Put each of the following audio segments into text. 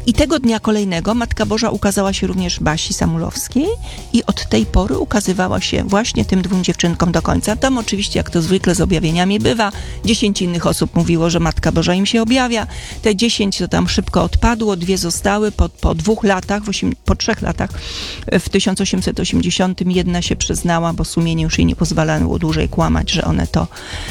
I tego dnia kolejnego Matka Boża ukazała się również Basi Samulowskiej i od tej pory ukazywała się właśnie tym 2 dziewczynkom do końca. Tam oczywiście, jak to zwykle z objawieniami bywa, 10 innych osób mówiło, że Matka Boża im się objawia. Te 10 to tam szybko odpadło, 2 zostały po 2 latach, po 3 latach w 1880 jedna się przyznała, bo sumienie już jej nie pozwalało dłużej kłamać, że one to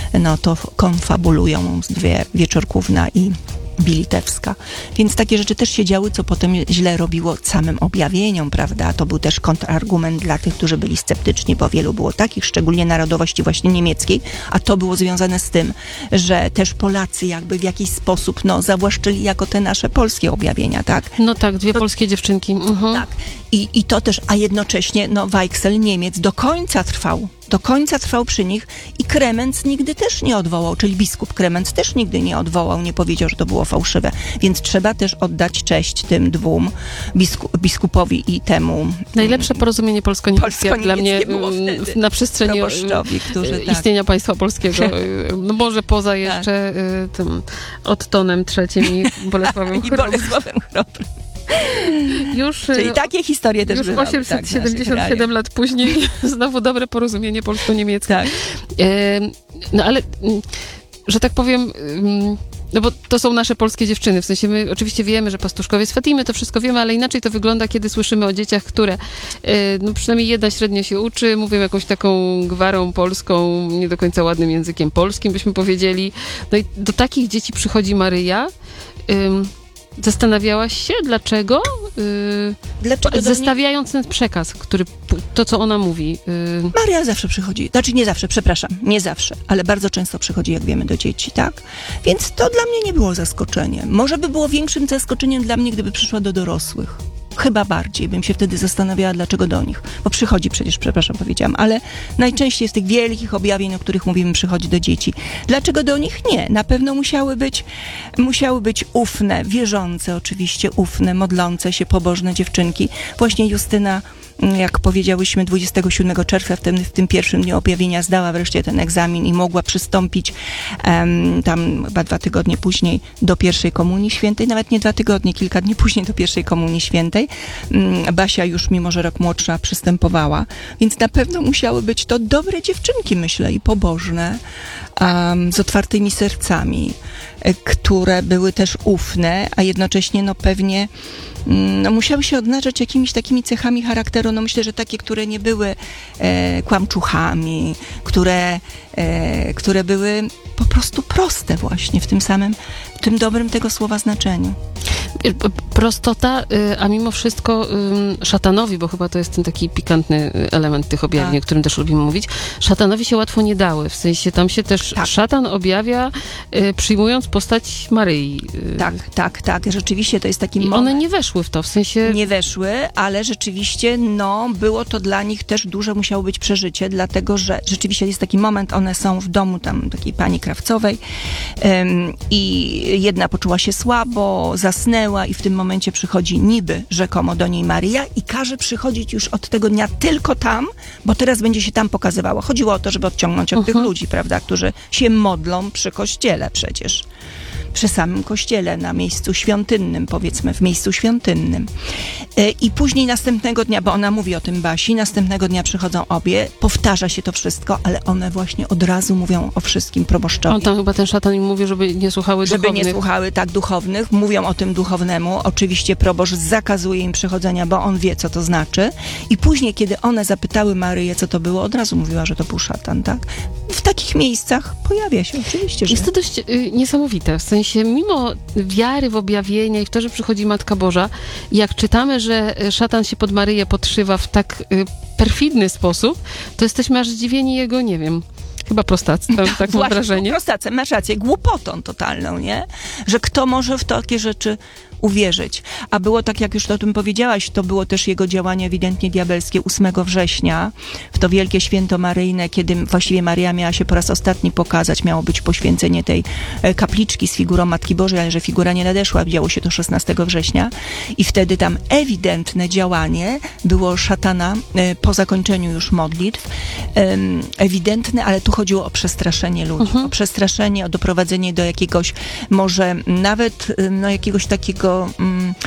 konfabulują z 2 Wieczorkówna i Bilitewska. Więc takie rzeczy też się działy, co potem źle robiło samym objawieniom, prawda? To był też kontrargument dla tych, którzy byli sceptyczni, bo wielu było takich, szczególnie narodowości właśnie niemieckiej, a to było związane z tym, że też Polacy jakby w jakiś sposób, zawłaszczyli jako te nasze polskie objawienia, tak? No tak, 2 polskie dziewczynki. Mhm. Tak. I to też, a jednocześnie, Weichsel, Niemiec, do końca trwał przy nich i Kremenc nigdy też nie odwołał, czyli biskup Kremenc też nigdy nie odwołał, nie powiedział, że to było fałszywe. Więc trzeba też oddać cześć tym 2 biskupowi i temu. Najlepsze porozumienie polsko-niemieckie dla mnie na przestrzeni istnienia państwa polskiego. No może poza jeszcze tym Ottonem III i Bolesławem Chrobrym. Czyli takie historie też bywały. 877 lat później znowu dobre porozumienie polsko-niemieckie. Tak. Ale, że tak powiem, bo to są nasze polskie dziewczyny. W sensie my oczywiście wiemy, że pastuszkowie z Fatimy, to wszystko wiemy, ale inaczej to wygląda, kiedy słyszymy o dzieciach, które przynajmniej jedna średnio się uczy, mówią jakąś taką gwarą polską, nie do końca ładnym językiem polskim, byśmy powiedzieli. No i do takich dzieci przychodzi Maryja. Zastanawiałaś się, dlaczego? Zestawiając ten przekaz, to co ona mówi. Maria zawsze przychodzi, nie zawsze, ale bardzo często przychodzi, jak wiemy, do dzieci, tak? Więc to dla mnie nie było zaskoczeniem. Może by było większym zaskoczeniem dla mnie, gdyby przyszła do dorosłych. Chyba bardziej bym się wtedy zastanawiała, dlaczego do nich. Bo przychodzi przecież, powiedziałam, ale najczęściej z tych wielkich objawień, o których mówimy, przychodzi do dzieci. Dlaczego do nich? Nie. Na pewno musiały być ufne, wierzące oczywiście, ufne, modlące się, pobożne dziewczynki. Właśnie Justyna, jak powiedziałyśmy, 27 czerwca w tym pierwszym dniu objawienia zdała wreszcie ten egzamin i mogła przystąpić tam chyba 2 tygodnie później do pierwszej komunii świętej, nawet nie 2 tygodnie, kilka dni później do pierwszej komunii świętej. Basia już, mimo że rok młodsza, przystępowała, więc na pewno musiały być to dobre dziewczynki, myślę, i pobożne, z otwartymi sercami, które były też ufne, a jednocześnie pewnie musiały się odznaczać jakimiś takimi cechami charakteru, myślę, że takie, które nie były kłamczuchami, które były po prostu proste właśnie w tym dobrym tego słowa znaczeniu. Prostota, a mimo wszystko szatanowi, bo chyba to jest ten taki pikantny element tych objawień, o którym też lubimy mówić, szatanowi się łatwo nie dały. W sensie tam się też szatan objawia, przyjmując postać Maryi. Tak. Rzeczywiście to jest taki moment. One nie weszły w to, w sensie... Nie weszły, ale rzeczywiście, było to dla nich też duże musiało być przeżycie, dlatego, że rzeczywiście jest taki moment, one są w domu tam takiej pani Krawcowej i jedna poczuła się słabo, zasnęła i w tym momencie przychodzi niby rzekomo do niej Maryja i każe przychodzić już od tego dnia tylko tam, bo teraz będzie się tam pokazywała. Chodziło o to, żeby odciągnąć od tych ludzi, prawda, którzy się modlą przy kościele przecież. Przy samym kościele, na miejscu świątynnym, powiedzmy, w miejscu świątynnym. I później następnego dnia, bo ona mówi o tym Basi, następnego dnia przychodzą obie, powtarza się to wszystko, ale one właśnie od razu mówią o wszystkim proboszczowi. On tam chyba ten szatan im mówi, żeby nie słuchały duchownych. Żeby nie słuchały duchownych, mówią o tym duchownemu. Oczywiście proboszcz zakazuje im przychodzenia, bo on wie, co to znaczy. I później, kiedy one zapytały Maryję, co to było, od razu mówiła, że to był szatan, tak? W takich miejscach pojawia się oczywiście, że... Jest to dość niesamowite, w sensie mimo wiary w objawienia i w to, że przychodzi Matka Boża, jak czytamy, że szatan się pod Maryję podszywa w tak perfidny sposób, to jesteśmy aż zdziwieni jego, nie wiem, chyba prostactwem, tak mam wrażenie. Prostactwem, masz rację, głupotą totalną, nie? Że kto może w takie rzeczy uwierzyć. A było tak, jak już o tym powiedziałaś, to było też jego działanie ewidentnie diabelskie 8 września, w to wielkie święto maryjne, kiedy właściwie Maryja miała się po raz ostatni pokazać, miało być poświęcenie tej kapliczki z figurą Matki Bożej, ale że figura nie nadeszła, działo się to 16 września i wtedy tam ewidentne działanie było szatana po zakończeniu już modlitw, ewidentne, ale tu chodziło o przestraszenie ludzi, o przestraszenie, o doprowadzenie do jakiegoś, może nawet jakiegoś takiego